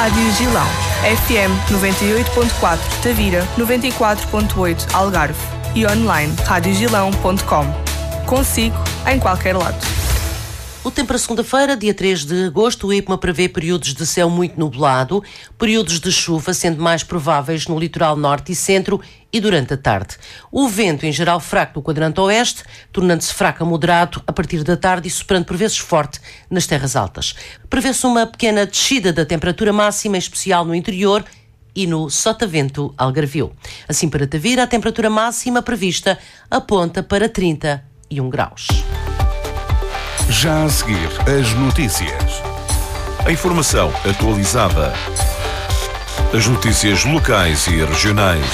Rádio Gilão, FM 98.4 Tavira, 94.8 Algarve e online radiogilão.com. Consigo em qualquer lado. O tempo para segunda-feira, dia 3 de agosto, o IPMA prevê períodos de céu muito nublado, períodos de chuva sendo mais prováveis no litoral norte e centro e durante a tarde. O vento, em geral, fraco no quadrante oeste, tornando-se fraco a moderado a partir da tarde e soprando por vezes forte nas terras altas. Prevê-se uma pequena descida da temperatura máxima, em especial no interior e no Sotavento Algarvio. Assim, para Tavira, a temperatura máxima prevista aponta para 31 graus. Já a seguir, as notícias. A informação atualizada. As notícias locais e regionais.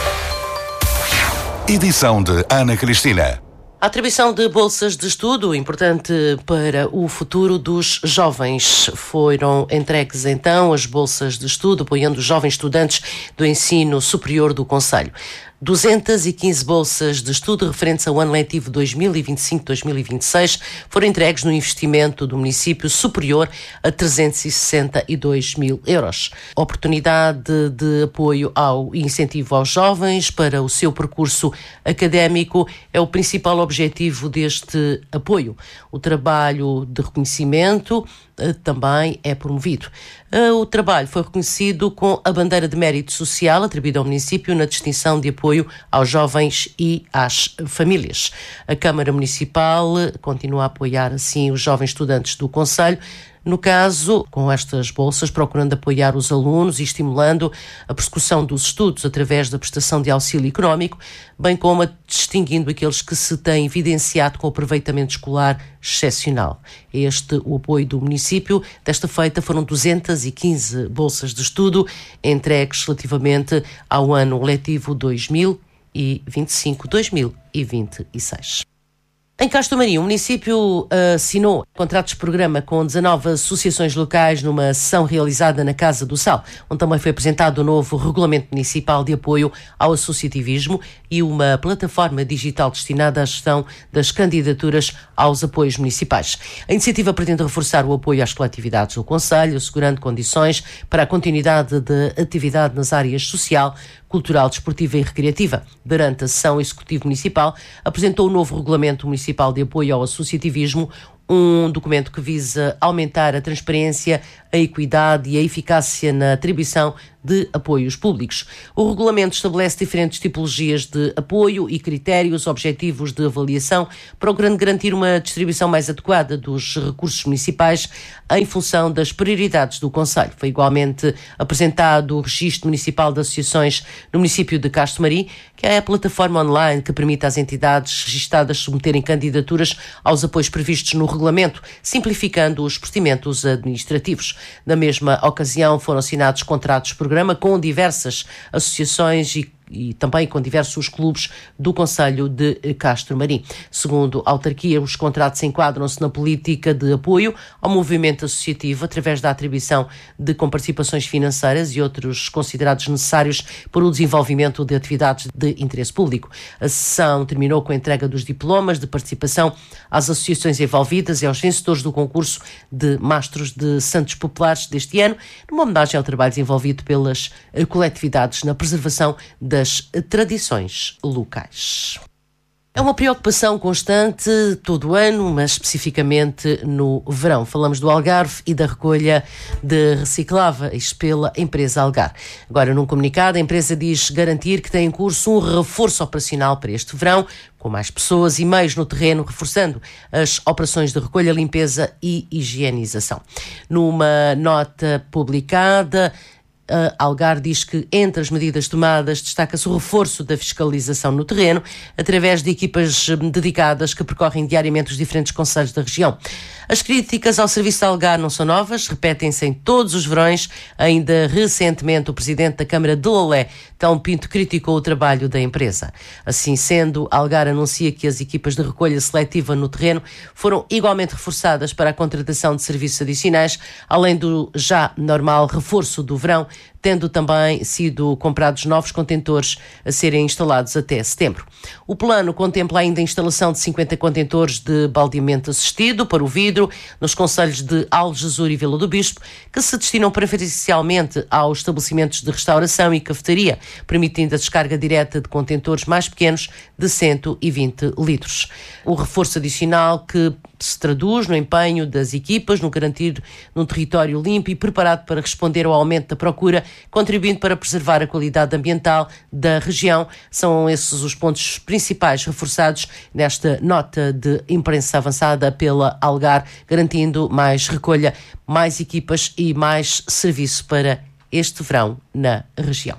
Edição de Ana Cristina. A atribuição de bolsas de estudo, importante para o futuro dos jovens. Foram entregues então as bolsas de estudo, apoiando os jovens estudantes do ensino superior do concelho. 215 bolsas de estudo referentes ao ano letivo 2025-2026 foram entregues no investimento do município superior a 362 mil euros. Oportunidade de apoio ao incentivo aos jovens para o seu percurso académico é o principal objetivo deste apoio. O trabalho de reconhecimento também é promovido. O trabalho foi reconhecido com a bandeira de mérito social atribuída ao município na distinção de apoio aos jovens e às famílias. A Câmara Municipal continua a apoiar assim os jovens estudantes do concelho, no caso, com estas bolsas, procurando apoiar os alunos e estimulando a prossecução dos estudos através da prestação de auxílio económico, bem como distinguindo aqueles que se têm evidenciado com o aproveitamento escolar excepcional. Este o apoio do município. Desta feita foram 215 bolsas de estudo entregues relativamente ao ano letivo 2025-2026. Em Castro Marim, o município assinou contratos de programa com 19 associações locais numa sessão realizada na Casa do Sal, onde também foi apresentado o novo Regulamento Municipal de Apoio ao Associativismo e uma plataforma digital destinada à gestão das candidaturas aos apoios municipais. A iniciativa pretende reforçar o apoio às coletividades do concelho, assegurando condições para a continuidade de atividade nas áreas social, cultural, desportiva e recreativa. Durante a sessão, o Executivo Municipal apresentou o novo Regulamento Municipal de Apoio ao Associativismo, um documento que visa aumentar a transparência, a equidade e a eficácia na atribuição de apoios públicos. O regulamento estabelece diferentes tipologias de apoio e critérios objetivos de avaliação, procurando garantir uma distribuição mais adequada dos recursos municipais em função das prioridades do concelho. Foi igualmente apresentado o Registro Municipal de Associações no município de Castro Marim, que é a plataforma online que permite às entidades registadas submeterem candidaturas aos apoios previstos no regulamento, simplificando os procedimentos administrativos. Na mesma ocasião, foram assinados contratos de programa com diversas associações e também com diversos clubes do concelho de Castro Marim. Segundo a autarquia, os contratos enquadram-se na política de apoio ao movimento associativo através da atribuição de comparticipações financeiras e outros considerados necessários para o desenvolvimento de atividades de interesse público. A sessão terminou com a entrega dos diplomas de participação às associações envolvidas e aos vencedores do concurso de Mastros de Santos Populares deste ano, numa homenagem ao trabalho desenvolvido pelas coletividades na preservação das tradições locais. É uma preocupação constante todo o ano, mas especificamente no verão. Falamos do Algarve e da recolha de recicláveis pela empresa Algar. Agora, num comunicado, a empresa diz garantir que tem em curso um reforço operacional para este verão, com mais pessoas e meios no terreno, reforçando as operações de recolha, limpeza e higienização. Numa nota publicada, a Algar diz que entre as medidas tomadas destaca-se o reforço da fiscalização no terreno através de equipas dedicadas que percorrem diariamente os diferentes concelhos da região. As críticas ao serviço da Algar não são novas, repetem-se em todos os verões. Ainda recentemente o presidente da Câmara de Lolé, Telmo Pinto, criticou o trabalho da empresa. Assim sendo, a Algar anuncia que as equipas de recolha seletiva no terreno foram igualmente reforçadas para a contratação de serviços adicionais, além do já normal reforço do verão, tendo também sido comprados novos contentores a serem instalados até setembro. O plano contempla ainda a instalação de 50 contentores de baldeamento assistido para o vidro nos concelhos de Algesur e Vila do Bispo, que se destinam preferencialmente aos estabelecimentos de restauração e cafetaria, permitindo a descarga direta de contentores mais pequenos de 120 litros. O reforço adicional que se traduz no empenho das equipas no garantir um território limpo e preparado para responder ao aumento da procura, contribuindo para preservar a qualidade ambiental da região. São esses os pontos principais reforçados nesta nota de imprensa avançada pela Algar, garantindo mais recolha, mais equipas e mais serviço para este verão na região.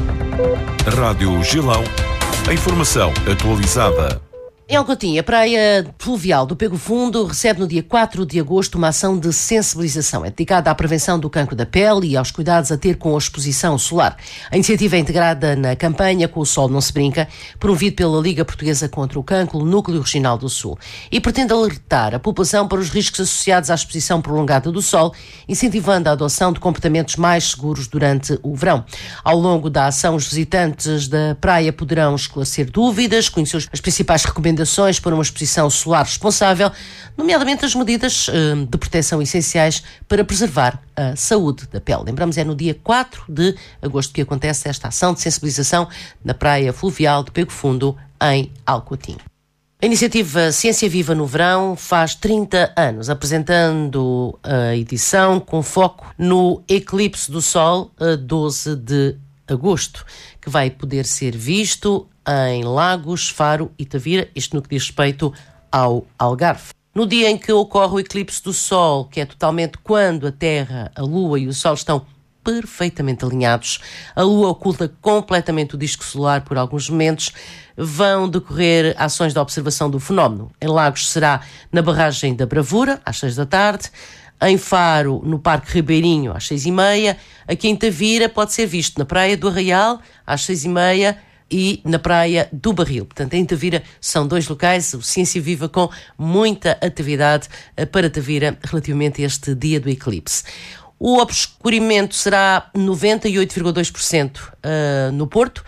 Rádio Gilão, a informação atualizada. Em Alcotim, a praia fluvial do Pego Fundo recebe no dia 4 de agosto uma ação de sensibilização. É dedicada à prevenção do cancro da pele e aos cuidados a ter com a exposição solar. A iniciativa é integrada na campanha Com o Sol Não Se Brinca, promovido pela Liga Portuguesa contra o Cancro, Núcleo Regional do Sul, e pretende alertar a população para os riscos associados à exposição prolongada do sol, incentivando a adoção de comportamentos mais seguros durante o verão. Ao longo da ação, os visitantes da praia poderão esclarecer dúvidas, conhecer as principais recomendações para uma exposição solar responsável, nomeadamente as medidas de proteção essenciais para preservar a saúde da pele. Lembramos, é no dia 4 de agosto que acontece esta ação de sensibilização na praia fluvial de Pego Fundo, em Alcotim. A iniciativa Ciência Viva no Verão faz 30 anos, apresentando a edição com foco no eclipse do Sol, a 12 de agosto, que vai poder ser visto em Lagos, Faro e Tavira, isto no que diz respeito ao Algarve. No dia em que ocorre o eclipse do Sol, que é totalmente quando a Terra, a Lua e o Sol estão perfeitamente alinhados, a Lua oculta completamente o disco solar por alguns momentos, vão decorrer ações de observação do fenómeno. Em Lagos será na barragem da Bravura, às 6 da tarde, em Faro, no Parque Ribeirinho, às 6h30, aqui em Tavira pode ser visto na Praia do Arraial, às 6h30, e na Praia do Barril. Portanto, em Tavira são dois locais, o Ciência Viva com muita atividade para Tavira relativamente a este dia do eclipse. O obscurimento será 98,2% no Porto,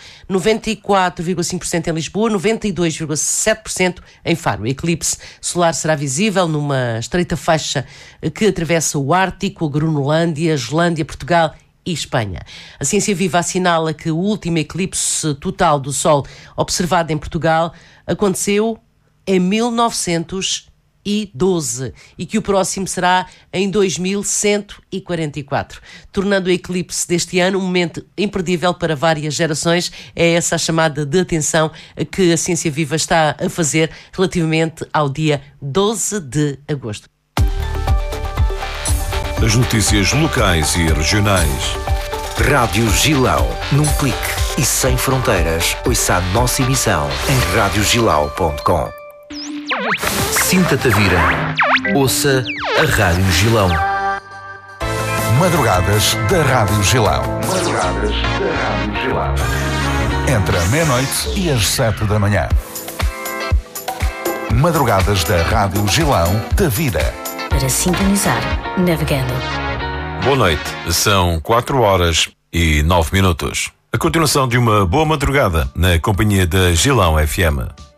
94,5% em Lisboa, 92,7% em Faro. O eclipse solar será visível numa estreita faixa que atravessa o Ártico, a Groenlândia, a Islândia, Portugal e Espanha. A Ciência Viva assinala que o último eclipse total do Sol observado em Portugal aconteceu em 1912 e que o próximo será em 2144, tornando o eclipse deste ano um momento imperdível para várias gerações. É essa a chamada de atenção que a Ciência Viva está a fazer relativamente ao dia 12 de agosto. As notícias locais e regionais. Rádio Gilão. Num clique e sem fronteiras, ouça a nossa emissão em radiogilau.com. Sinta Tavira. Ouça a Rádio Gilão. Madrugadas da Rádio Gilão. Madrugadas da Rádio Gilão. Entre a meia-noite e as 7 da manhã. Madrugadas da Rádio Gilão, Tavira. Para sintonizar, navegando. Boa noite, são 4h09. A continuação de uma boa madrugada na companhia da Gilão FM.